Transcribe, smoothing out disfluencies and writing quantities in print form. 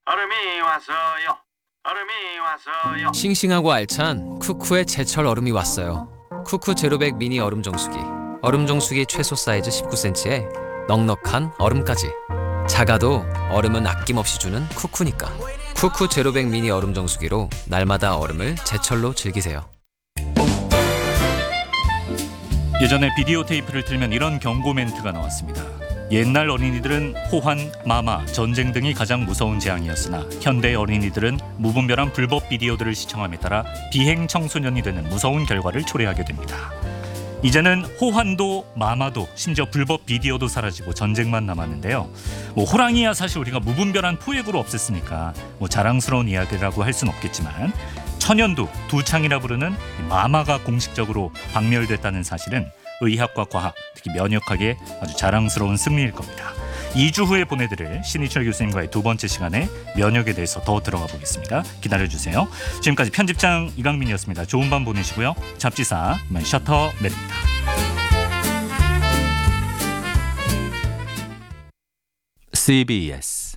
얼음이 왔어요. 얼음이 왔어요. 싱싱하고 알찬 쿠쿠의 제철 얼음이 왔어요. 쿠쿠 제로백 미니 얼음 정수기. 얼음 정수기 최소 사이즈 19cm에 넉넉한 얼음까지. 작아도 얼음은 아낌없이 주는 쿠쿠니까. 쿠쿠 제로백 미니 얼음 정수기로 날마다 얼음을 제철로 즐기세요. 예전에 비디오 테이프를 틀면 이런 경고 멘트가 나왔습니다. 옛날 어린이들은 호환, 마마, 전쟁 등이 가장 무서운 재앙이었으나 현대 어린이들은 무분별한 불법 비디오들을 시청함에 따라 비행 청소년이 되는 무서운 결과를 초래하게 됩니다. 이제는 호환도 마마도 심지어 불법 비디오도 사라지고 전쟁만 남았는데요. 호랑이야 사실 우리가 무분별한 포획으로 없앴으니까 자랑스러운 이야기라고 할 수는 없겠지만 천연두, 두창이라 부르는 마마가 공식적으로 박멸됐다는 사실은 의학과 과학, 특히 면역학에 아주 자랑스러운 승리일 겁니다. 2주 후에 보내드릴 신희철 교수님과의 두 번째 시간에 면역에 대해서 더 들어가 보겠습니다. 기다려주세요. 지금까지 편집장 이강민이었습니다. 좋은 밤 보내시고요. 잡지사 셔터맨입니다. CBS